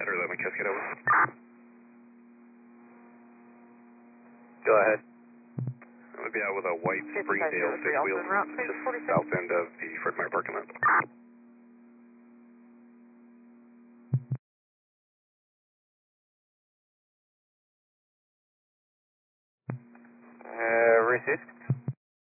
Header 11, Cascade over. Go ahead. I'm going to be out with a white Springdale fifth wheel, just south end of the Fred Meyer parking lot. Received.